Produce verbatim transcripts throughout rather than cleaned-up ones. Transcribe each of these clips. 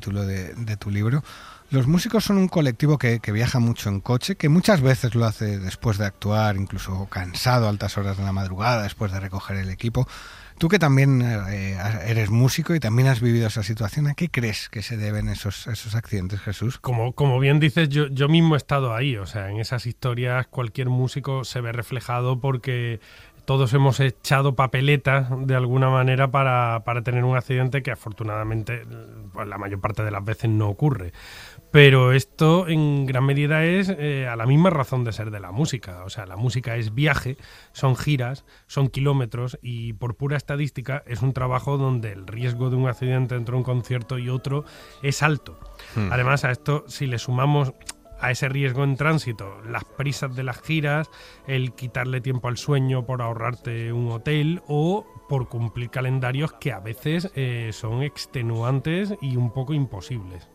título de, de tu libro. Los músicos son un colectivo que, que viaja mucho en coche, que muchas veces lo hace después de actuar, incluso cansado a altas horas de la madrugada, después de recoger el equipo. Tú que también eh, eres músico y también has vivido esa situación, ¿a qué crees que se deben esos, esos accidentes, Jesús? Como, como bien dices, yo, yo mismo he estado ahí, o sea, en esas historias cualquier músico se ve reflejado porque todos hemos echado papeletas de alguna manera para, para tener un accidente que afortunadamente pues, la mayor parte de las veces no ocurre. Pero esto en gran medida es eh, a la misma razón de ser de la música. O sea, la música es viaje, son giras, son kilómetros y por pura estadística es un trabajo donde el riesgo de un accidente entre un concierto y otro es alto. Hmm. Además, a esto si le sumamos a ese riesgo en tránsito las prisas de las giras, el quitarle tiempo al sueño por ahorrarte un hotel o por cumplir calendarios que a veces eh, son extenuantes y un poco imposibles.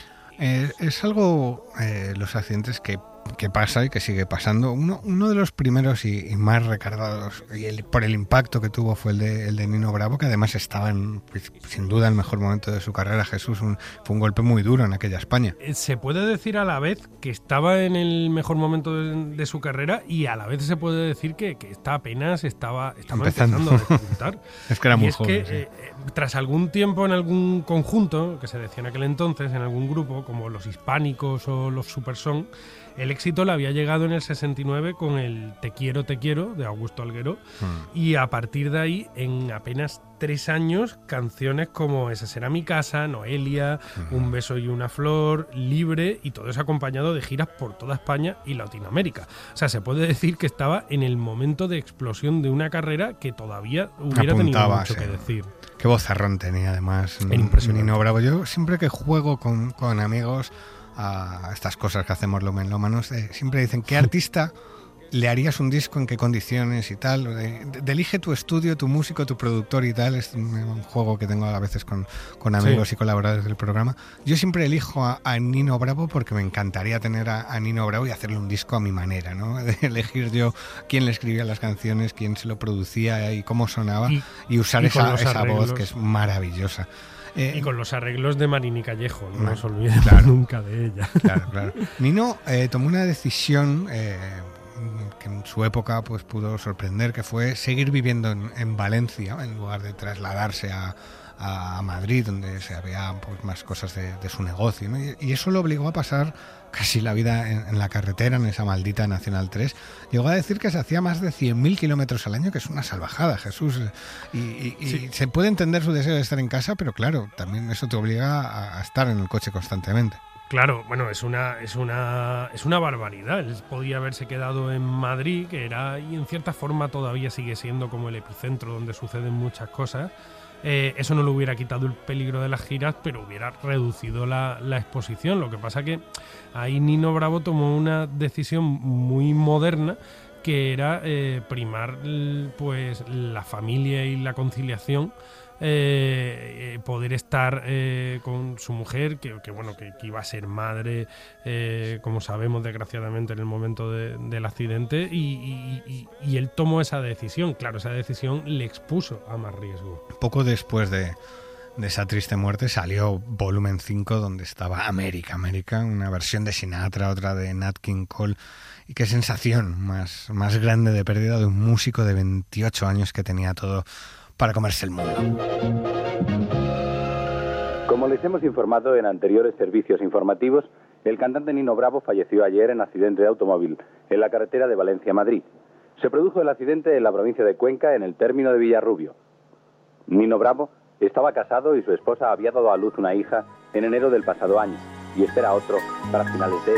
Eh, es algo, eh, los accidentes que, que pasa y que sigue pasando. Uno, uno de los primeros y, y más recargados y el, por el impacto que tuvo fue el de, el de Nino Bravo, que además estaba en, pues, sin duda en el mejor momento de su carrera. Jesús, un, fue un golpe muy duro en aquella España. Se puede decir a la vez que estaba en el mejor momento de, de su carrera y a la vez se puede decir que, que está apenas estaba, estaba empezando. empezando a despuntar. Es que era muy y es joven. Que, sí. eh, tras algún tiempo en algún conjunto, que se decía en aquel entonces, en algún grupo, como los Hispánicos o los Superson, el éxito le había llegado en el sesenta y nueve con el Te quiero, te quiero, de Augusto Alguero, hmm. y a partir de ahí, en apenas tres años, canciones como Esa será mi casa, Noelia, hmm. Un beso y una flor, Libre, y todo eso acompañado de giras por toda España y Latinoamérica. O sea, se puede decir que estaba en el momento de explosión de una carrera que todavía hubiera Apuntaba, tenido mucho sí. que decir. Qué vozarrón tenía, además. Era impresionante. Nino Bravo. Yo siempre que juego con, con amigos a estas cosas que hacemos los melómanos, eh, siempre dicen, ¿qué artista le harías un disco, en qué condiciones y tal? De, de, de elige tu estudio, tu músico, tu productor y tal. Es un, un juego que tengo a veces con, con amigos sí. y colaboradores del programa. Yo siempre elijo a, a Nino Bravo porque me encantaría tener a, a Nino Bravo y hacerle un disco a mi manera, ¿no? De elegir yo quién le escribía las canciones, quién se lo producía y cómo sonaba y, y usar y esa, esa voz que es maravillosa. Eh, y con los arreglos de Marini Callejo, no nos olvidemos claro, nunca de ella. Claro, claro. Nino eh, tomó una decisión eh, que en su época pues pudo sorprender, que fue seguir viviendo en, en Valencia en lugar de trasladarse a, a Madrid, donde se había pues, más cosas de, de su negocio, ¿no? Y, y eso lo obligó a pasar casi la vida en, en la carretera, en esa maldita Nacional tres. Llegó a decir que se hacía más de cien mil kilómetros al año, que es una salvajada, Jesús. Y, y, y sí. se puede entender su deseo de estar en casa, pero claro, también eso te obliga a, a estar en el coche constantemente. Claro, bueno, es una, es una, es una barbaridad. Él podía haberse quedado en Madrid, que era, y en cierta forma todavía sigue siendo como el epicentro donde suceden muchas cosas. Eh, eso no le hubiera quitado el peligro de las giras, pero hubiera reducido la, la exposición. Lo que pasa que ahí Nino Bravo tomó una decisión muy moderna, que era eh, primar pues la familia y la conciliación, eh, eh, poder estar eh, con su mujer, que, que bueno que, que iba a ser madre, eh, como sabemos desgraciadamente en el momento de, del accidente, y, y, y, y él tomó esa decisión. Claro, esa decisión le expuso a más riesgo. Poco después de, de esa triste muerte salió Volumen cinco, donde estaba América, América, una versión de Sinatra, otra de Nat King Cole. Y qué sensación más, más grande de pérdida de un músico de veintiocho años que tenía todo para comerse el mundo. Como les hemos informado en anteriores servicios informativos, el cantante Nino Bravo falleció ayer en accidente de automóvil en la carretera de Valencia a Madrid. Se produjo el accidente en la provincia de Cuenca, en el término de Villarrubio. Nino Bravo estaba casado y su esposa había dado a luz una hija en enero del pasado año y espera otro para finales de